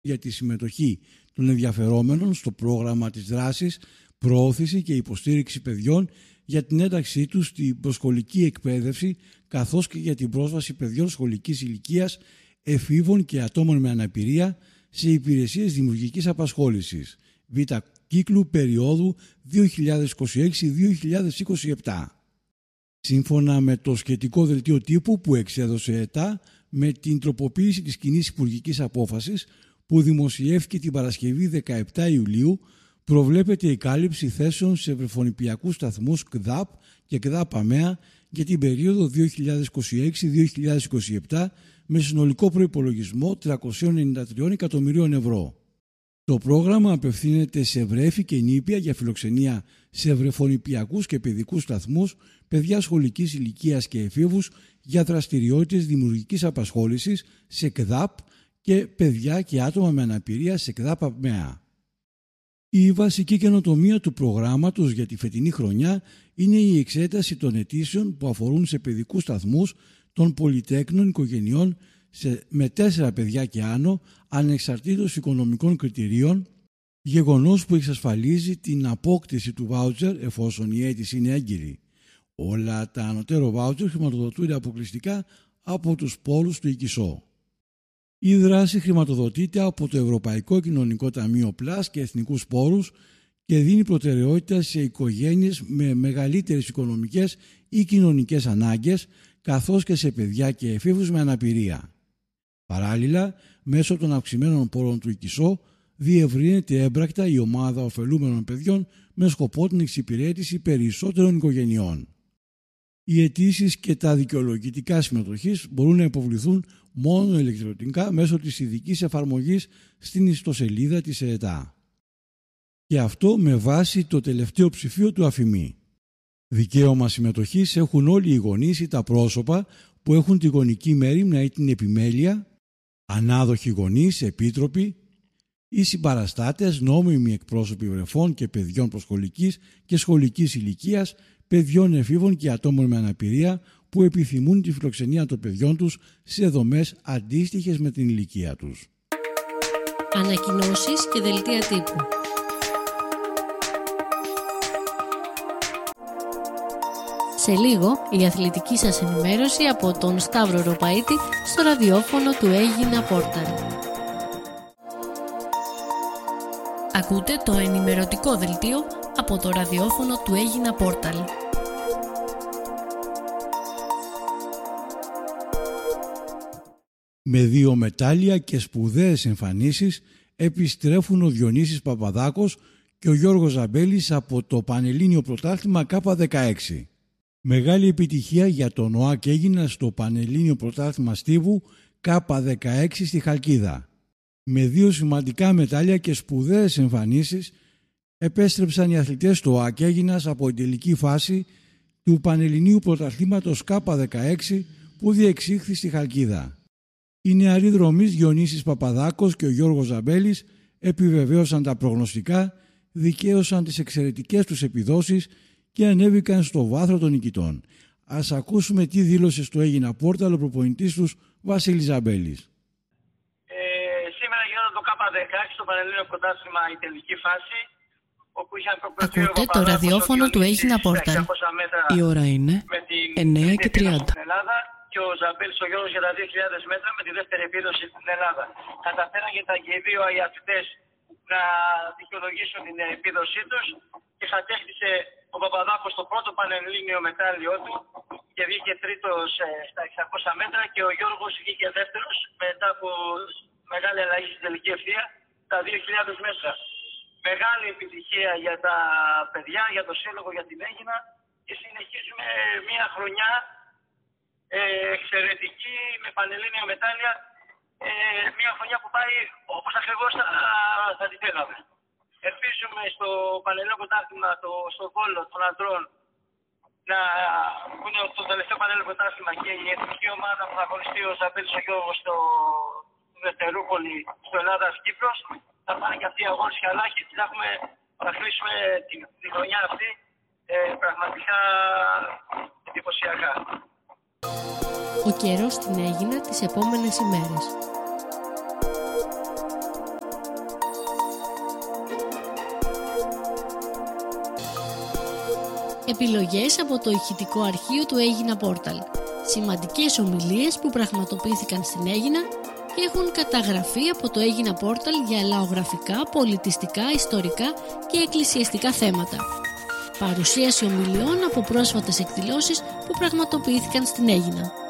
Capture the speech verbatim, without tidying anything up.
για τη συμμετοχή των ενδιαφερόμενων στο πρόγραμμα της δράσης, προώθηση και υποστήριξη παιδιών για την ένταξή τους στην προσσχολική εκπαίδευση, καθώς και για την πρόσβαση παιδιών σχολικής ηλικίας, εφήβων και ατόμων με αναπηρία σε υπηρεσίες δημιουργικής απασχόλησης. Β. Κύκλου περίοδου δύο χιλιάδες είκοσι έξι με δύο χιλιάδες είκοσι επτά. Σύμφωνα με το σχετικό δελτίο τύπου που εξέδωσε η ΕΤΑ, με την τροποποίηση της κοινής υπουργικής απόφασης που δημοσιεύτηκε την Παρασκευή δεκαεπτά Ιουλίου, προβλέπεται η κάλυψη θέσεων σε βρεφονιπιακούς σταθμούς ΚΔΑΠ και ΚΔΑΠ ΑΜΕΑ για την περίοδο δύο χιλιάδες είκοσι έξι με δύο χιλιάδες είκοσι επτά με συνολικό προϋπολογισμό τριακόσια ενενήντα τρία εκατομμυρίων ευρώ. Το πρόγραμμα απευθύνεται σε βρέφη και νήπια για φιλοξενία σε βρεφονιπιακούς και παιδικούς σταθμούς, παιδιά σχολικής ηλικίας και εφήβους για δραστηριότητες δημιουργικής απασχόλησης σε ΚΔΑΠ και παιδιά και άτομα με αναπηρία σε ΚΔΑΠ ΑΜΕΑ. Η βασική καινοτομία του προγράμματος για τη φετινή χρονιά είναι η εξέταση των αιτήσεων που αφορούν σε παιδικούς σταθμούς των πολυτέκνων οικογενειών σε, με τέσσερα παιδιά και άνω, ανεξαρτήτως οικονομικών κριτηρίων, γεγονός που εξασφαλίζει την απόκτηση του βάουτσερ εφόσον η αίτηση είναι έγκυρη. Όλα τα ανωτέρω βάουτσερ χρηματοδοτούνται αποκλειστικά από τους πόρους του ΙΚΙΣΟ. Η δράση χρηματοδοτείται από το Ευρωπαϊκό Κοινωνικό Ταμείο Plus και εθνικούς πόρους και δίνει προτεραιότητα σε οικογένειες με μεγαλύτερες οικονομικές ή κοινωνικές ανάγκες, καθώς και σε παιδιά και εφήβους με αναπηρία. Παράλληλα, μέσω των αυξημένων πόρων του ΙΚΙΣΟ, διευρύνεται έμπρακτα η ομάδα ωφελούμενων παιδιών με σκοπό την εξυπηρέτηση περισσότερων οικογενειών. Οι αιτήσεις και τα δικαιολογητικά συμμετοχής μπορούν να υποβληθούν μόνο ηλεκτρονικά μέσω της ειδικής εφαρμογής στην ιστοσελίδα της ΕΤΑ. Και αυτό με βάση το τελευταίο ψηφίο του ΑΦΙΜΗ. Δικαίωμα συμμετοχής έχουν όλοι οι γονείς ή τα πρόσωπα που έχουν τη γονική μέριμνα ή την επιμέλεια, ανάδοχοι γονείς, επίτροποι ή συμπαραστάτες, νόμιμοι εκπρόσωποι βρεφών και παιδιών προσχολικής και σχολικής ηλικίας, παιδιών εφήβων και ατόμων με αναπηρία που επιθυμούν τη φιλοξενία των παιδιών τους σε δομές αντίστοιχες με την ηλικία τους. Ανακοινώσεις και δελτία τύπου. Σε λίγο, η αθλητική σας ενημέρωση από τον Σταύρο Ροπαίτη στο ραδιόφωνο του Έγινα Πόρταλ. Ακούτε το ενημερωτικό δελτίο από το ραδιόφωνο του Έγινα Πόρταλ. Με δύο μετάλλια και σπουδαίες εμφανίσεις επιστρέφουν ο Διονύσης Παπαδάκος και ο Γιώργος Ζαμπέλης από το Πανελλήνιο Πρωτάθλημα Κ δεκαέξι. Μεγάλη επιτυχία για τον ΟΑΚ Έγινα στο Πανελλήνιο Πρωτάθλημα Στίβου Κ δεκαέξι στη Χαλκίδα. Με δύο σημαντικά μετάλλια και σπουδαίες εμφανίσεις επέστρεψαν οι αθλητές του ΟΑΚ Έγινας από την τελική φάση του Πανελληνίου Πρωταθλήματος Κ δεκαέξι που διεξήχθη στη Χαλκίδα. Οι νεαροί δρομείς Διονύσης Παπαδάκος και ο Γιώργος Ζαμπέλης επιβεβαίωσαν τα προγνωστικά, δικαίωσαν τις εξαιρετικές τους επιδόσεις και ανέβηκαν στο βάθρο των νικητών. Ας ακούσουμε τι δήλωσε στο Έγινα Πόρταλ ο προπονητής τους Βασίλης Ζαμπέλης. Ε, σήμερα γινόταν το Κ δεκαέξι στο Πανελλήνιο Πρωτάθλημα η τελική φάση. Ακούτε το ραδιόφωνο του Έγινα Πόρταλ. Η ώρα είναι εννέα και τριάντα. Και ο Ζαμπέλης ο Γιώργος για τα δύο χιλιάδες μέτρα με τη δεύτερη επίδοση στην Ελλάδα. Καταφέραν και τα και οι δύο οι αθλητές να δικαιολογήσουν την επίδοσή τους και κατέκτησε ο Παπαδάκος το πρώτο πανελλήνιο μετάλλιό του και βγήκε τρίτος στα εξακόσια μέτρα και ο Γιώργος βγήκε δεύτερος μετά από μεγάλη αλλαγή στην τελική ευθεία τα δύο χιλιάδες μέτρα. Μεγάλη επιτυχία για τα παιδιά, για το σύλλογο, για την Έγινα και συνεχίζουμε μια χρονιά Ε, εξαιρετική με πανελλήνια μετάλλια, ε, μια χρονιά που πάει όπως ακριβώς θα, θα τη θέλαμε. Ελπίζουμε στο Πανελλήνιο Πρωτάθλημα, το, στο Βόλο των ανδρών, να που είναι το τελευταίο Πανελλήνιο Πρωτάθλημα και η εθνική ομάδα που θα αγωνιστεί ο Ζαμπέλης ο Γιώργος στο Δευτερούπολη, στο Ελλάδας-Κύπρος, θα πάνε και αυτοί οι αγώνες καλά και θα, έχουμε, θα κλείσουμε τη, τη χρονιά αυτή ε, πραγματικά εντυπωσιακά. Ο καιρός στην Έγινα τις επόμενες ημέρες. επιλογές από το ηχητικό αρχείο του Αίγινα Πόρταλ, σημαντικές ομιλίες που πραγματοποιήθηκαν στην Αίγινα και έχουν καταγραφεί από το Αίγινα Πόρταλ για λαογραφικά, πολιτιστικά, ιστορικά και εκκλησιαστικά θέματα. Παρουσίαση ομιλιών από πρόσφατες εκδηλώσεις που πραγματοποιήθηκαν στην Αίγινα.